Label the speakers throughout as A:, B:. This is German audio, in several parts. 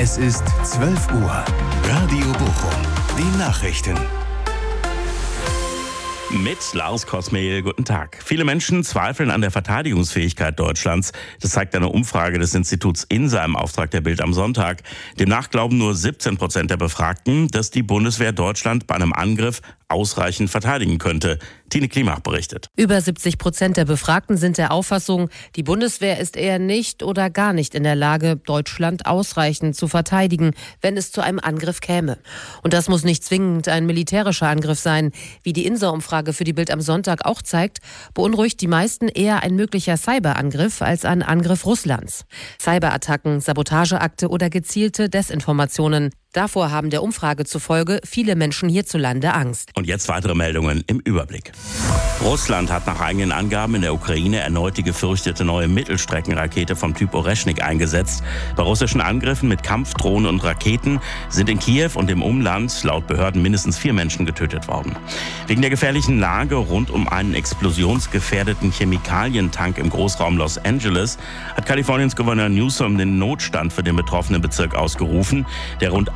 A: Es ist 12 Uhr. Radio Bochum. Die Nachrichten.
B: Mit Lars Kosmehl, guten Tag. Viele Menschen zweifeln an der Verteidigungsfähigkeit Deutschlands. Das zeigt eine Umfrage des Instituts INSA im Auftrag der Bild am Sonntag. Demnach glauben nur 17% der Befragten, dass die Bundeswehr Deutschland bei einem Angriff ausreichend verteidigen könnte. Tine Klimach berichtet.
C: Über 70% der Befragten sind der Auffassung, die Bundeswehr ist eher nicht oder gar nicht in der Lage, Deutschland ausreichend zu verteidigen, wenn es zu einem Angriff käme. Und das muss nicht zwingend ein militärischer Angriff sein. Wie die INSA-Umfrage für die Bild am Sonntag auch zeigt, beunruhigt die meisten eher ein möglicher Cyberangriff als ein Angriff Russlands. Cyberattacken, Sabotageakte oder gezielte Desinformationen. Davor haben der Umfrage zufolge viele Menschen hierzulande Angst.
B: Und jetzt weitere Meldungen im Überblick. Russland hat nach eigenen Angaben in der Ukraine erneut die gefürchtete neue Mittelstreckenrakete vom Typ Oreschnik eingesetzt. Bei russischen Angriffen mit Kampfdrohnen und Raketen sind in Kiew und im Umland laut Behörden mindestens 4 Menschen getötet worden. Wegen der gefährlichen Lage rund um einen explosionsgefährdeten Chemikalientank im Großraum Los Angeles hat Kaliforniens Gouverneur Newsom den Notstand für den betroffenen Bezirk ausgerufen. Der rund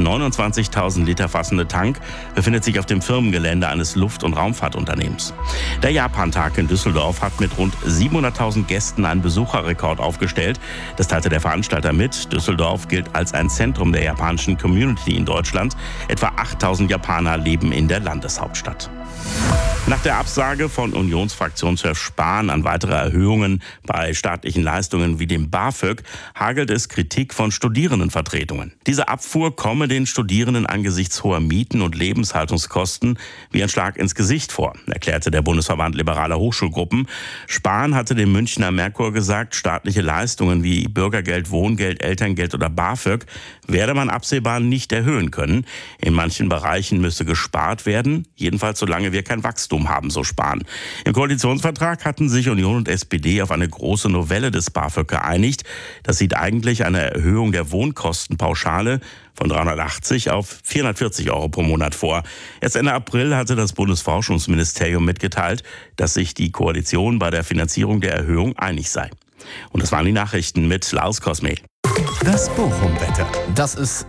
B: 129.000 Liter fassende Tank befindet sich auf dem Firmengelände eines Luft- und Raumfahrtunternehmens. Der Japan-Tag in Düsseldorf hat mit rund 700.000 Gästen einen Besucherrekord aufgestellt. Das teilte der Veranstalter mit. Düsseldorf gilt als ein Zentrum der japanischen Community in Deutschland. Etwa 8.000 Japaner leben in der Landeshauptstadt. Nach der Absage von Unionsfraktionschef Spahn an weitere Erhöhungen bei staatlichen Leistungen wie dem BAföG hagelt es Kritik von Studierendenvertretungen. Diese Abfuhr komme den Studierenden angesichts hoher Mieten und Lebenshaltungskosten wie ein Schlag ins Gesicht vor, erklärte der Bundesverband liberaler Hochschulgruppen. Spahn hatte dem Münchner Merkur gesagt, staatliche Leistungen wie Bürgergeld, Wohngeld, Elterngeld oder BAföG werde man absehbar nicht erhöhen können. In manchen Bereichen müsse gespart werden, jedenfalls solange wir kein Wachstum haben, so Spahn. Im Koalitionsvertrag hatten sich Union und SPD auf eine große Novelle des BAföG geeinigt. Das sieht eigentlich eine Erhöhung der Wohnkostenpauschale von 380 auf 440 Euro pro Monat vor. Erst Ende April hatte das Bundesforschungsministerium mitgeteilt, dass sich die Koalition bei der Finanzierung der Erhöhung einig sei. Und das waren die Nachrichten mit Lars Kosmehl.
A: Das Bochum-Wetter.
D: Das ist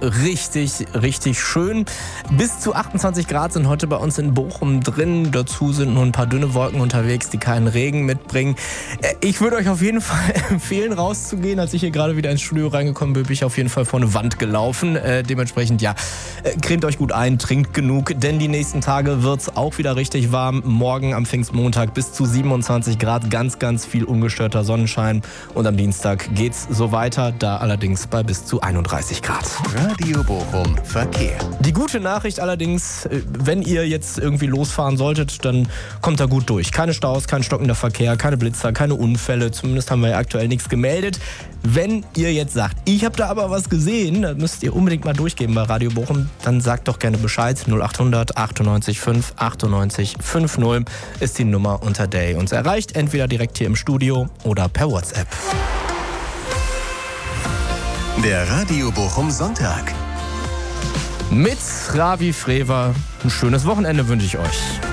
D: richtig schön. Bis zu 28 Grad sind heute bei uns in Bochum drin. Dazu sind nur ein paar dünne Wolken unterwegs, die keinen Regen mitbringen. Ich würde euch auf jeden Fall empfehlen, rauszugehen. Als ich hier gerade wieder ins Studio reingekommen bin, bin ich auf jeden Fall vor eine Wand gelaufen. Dementsprechend, cremt euch gut ein, trinkt genug, denn die nächsten Tage wird es auch wieder richtig warm. Morgen am Pfingstmontag bis zu 27 Grad, ganz viel ungestörter Sonnenschein. Und am Dienstag geht's so weiter, da allerdings bei bis zu 31 Grad.
A: Radio Bochum Verkehr.
D: Die gute Nachricht allerdings, wenn ihr jetzt irgendwie losfahren solltet, dann kommt da gut durch. Keine Staus, kein stockender Verkehr, keine Blitzer, keine Unfälle. Zumindest haben wir ja aktuell nichts gemeldet. Wenn ihr jetzt sagt, ich habe da aber was gesehen, dann müsst ihr unbedingt mal durchgeben bei Radio Bochum. Dann sagt doch gerne Bescheid. 0800 98 5 98 50 ist die Nummer, unter der ihr uns erreicht. Entweder direkt hier im Studio oder per WhatsApp.
A: Der Radio Bochum Sonntag.
D: Mit Ravi Frewer. Ein schönes Wochenende wünsche ich euch.